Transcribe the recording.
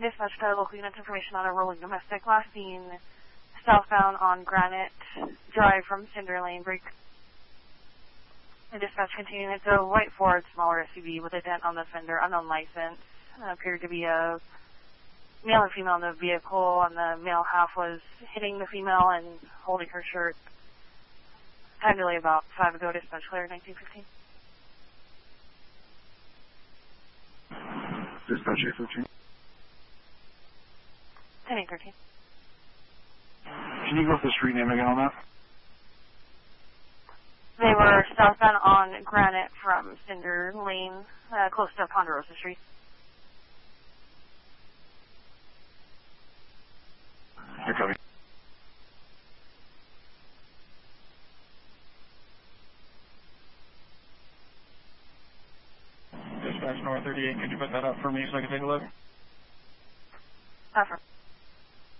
Dispatch to local units information on a rolling domestic last seen southbound on Granite Drive from Cinder Lane Break. The dispatch continuing. It's a white Ford smaller SUV with a dent on the fender, unknown license. Appeared to be a male and female in the vehicle, and the male half was hitting the female and holding her shirt. Time delay about 5 ago. Dispatch clear 1915. Dispatch 815. 10-813. Can you go with the street name again on that? They were southbound on Granite from Cinder Lane, close to Ponderosa Street. You're coming. Dispatch North 38, could you put that up for me so I can take a look? Affirm.